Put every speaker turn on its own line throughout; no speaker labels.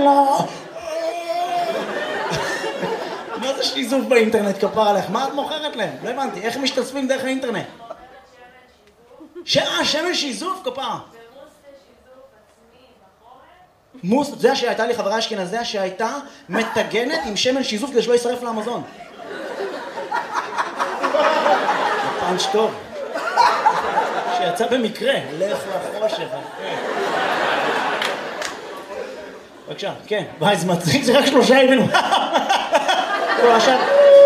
לא. מה זה שיזוף באינטרנט, כפר עליך? מה את מוכרת להם? לא הבנתי, איך משתתפים דרך האינטרנט? שמן שיזוף, כפר. מוס, זה שהייתה לי חברה אשכנזיה שהייתה מטגנת עם שמן שיזוף כדי שלא יישרף לאמזון. פאנץ' טוב. שיצא במקרה, לך לחושך. בבקשה, כן. וואי, זה מצחיק, זה רק 3 ימים. עכשיו...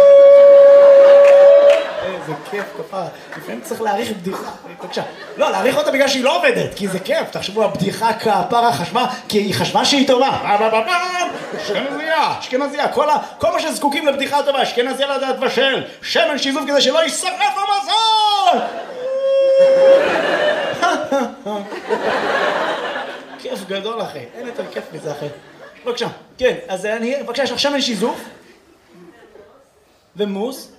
איזה כיף, כפרה. לפעמים צריך להעריך בדיחה. בבקשה. לא, להעריך אותה בגלל שהיא לא עובדת, כי זה כיף. תחשבו, הבדיחה כפרה חשבה, כי היא חשבה שהיא טובה. אשכנזיה, אשכנזיה. כל מה שזקוקים לבדיחה טובה, אשכנזיה לדעת בשל. שמן שיזוף כדי שלא יישרף המזון! כיף גדול, אחי. אין יותר כיף מזה, אחי. בבקשה. כן, אז אני... בבקשה, יש לך שמן שיזוף. ומוס.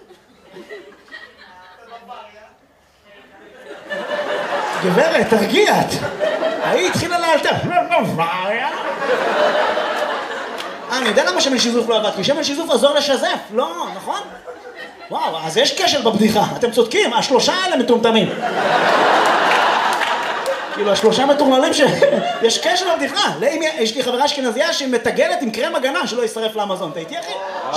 גברת, תרגיעת. היא התחילה לאלתר. אני יודע למה שמן שיזוף לא עבד, כי שמן שיזוף עזור לשזף. לא, נכון? וואו, אז יש קשר בבדיחה. אתם צודקים, 3 האלה מטומטמים. כאילו, 3 מטורללים יש קשר בבדיחה. יש לי חברה אשכנזיה שמטגנת עם קרם הגנה שלא יישרף לאמזון. אתה איתי, אחי?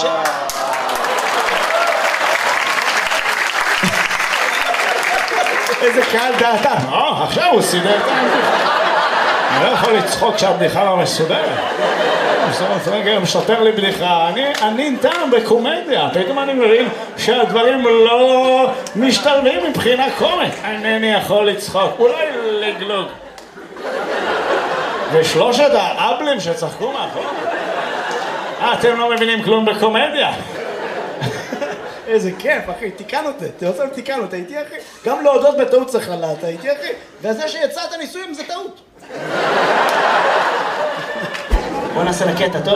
איזה קהל דעתה. עכשיו הוא סידר את הבדיחה. אני לא יכול לצחוק שהבדיחה לא מסודרת. רגע, משתר לי בדיחה. אני נטעם בקומדיה. פתאום אני מבין שהדברים לא משתלבים מבחינה קומית. אינני יכול לצחוק. אולי לגלוג. ושלושת האבלים שצחקו מאחור. אתם לא מבינים כלום בקומדיה. איזה כיף, אחי, תיקן אותי, תיקן אותי, הייתי אחי. גם להודות בטעות צריך לדעת, הייתי אחי. וזה שיצאת ניסויים זה טעות. בוא נעשה לקטע, טוב?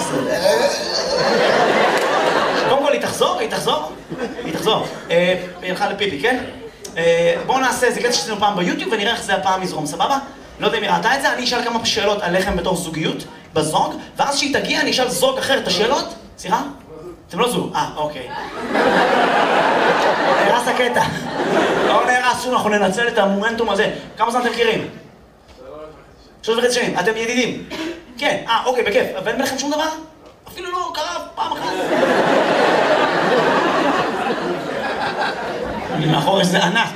קודם כל, היא תחזור? היא תחזור. היא הלכה לפיפי, כן? בואו נעשה, זה קטע שעשינו פעם ביוטיוב ונראה איך זה הפעם יזרום, סבבה? לא יודע אם היא ראתה את זה, אני אשאל כמה שאלות עליכם בתור זוגיות, בזוג, ואז שהיא תגיע אני אשאל זוג אחר את השאלות. סליחה? אתם לא זוג. אוקיי. נהרס הקטע. לא נהרס שום, אנחנו ננצל את המומנטום הזה. כמה זמן אתם מכירים? 3.5 שנים. אתם ידידים? כן. אוקיי, בכיף. ואין ביניכם שום דבר? אפילו לא קרה פעם אחת. אני מאחור איזה ענף.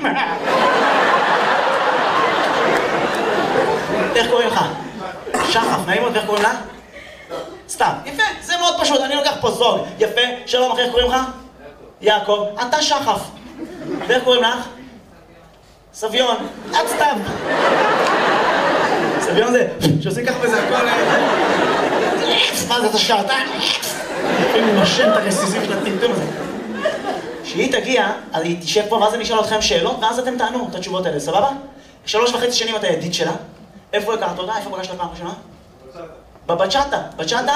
איך קוראים לך? שחף, נעים מאוד, ואיך קוראים לה? סתם, יפה, זה מאוד פשוט, אני לוקח פה זוג. יפה, שלום אחי, איך קוראים לך? יעקב, אתה שחף. ואיך קוראים לך? סביון, את סתם. סביון זה, שעושים ככה וזה הכל... מה זה, אתה שעתיים? אני נושם את הרסיסים של הטמטום הזה. כשהיא תגיע, אז היא תשב פה, ואז אני אשאל אתכם שאלות, ואז אתם תענו את התשובות האלה, סבבה? 3.5 שנים אתה ידיד שלה. איפה הכרת אותה? איפה פגשת פעם ראשונה? בבצ'אטה. בצ'אטה?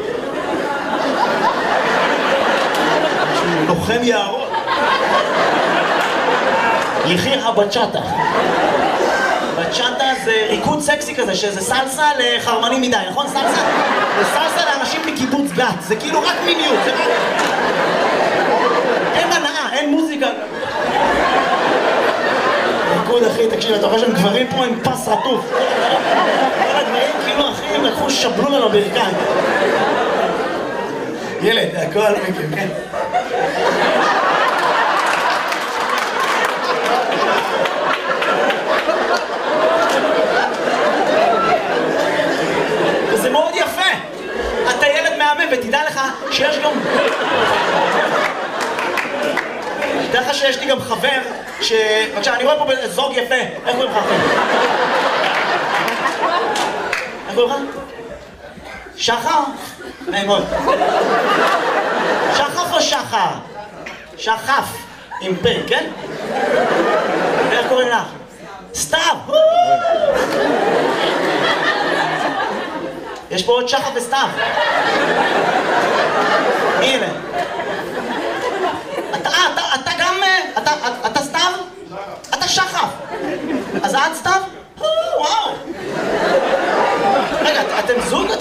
לוחם יערות. יחיר הבצ'אטה. בצ'אטה זה ריקוד סקסי כזה, שזה סלסה לחרמנים מדי, נכון? סלסה? זה סלסה לאנשים מקיבוץ גת. זה כאילו רק מיניות, זה רק... אין הנאה, אין מוזיקה. ריקוד, אחי, תקשיב, אתה רואה שם גברים פה עם פס רטוף. כל הגברים כאילו, אחי, הם לקחו שבלון על הברכיים. ילד, הכל מכם, כן? וזה מאוד יפה. אתה ילד מהמם, ותדע לך שיש גם... תדע לך שיש לי גם חבר ש... בבקשה, אני רואה פה זוג יפה. איך קוראים לך אחר? איך קוראים לך? שחר? נעים מאוד. שחף או שחר? שחף. עם פ', כן? ואיך קוראים לך? סתיו! יש פה עוד שחף וסתיו. הנה. אתה גם... אתה סתיו? אתה שחף. אז את סתיו? וואו. רגע, אתם זוג?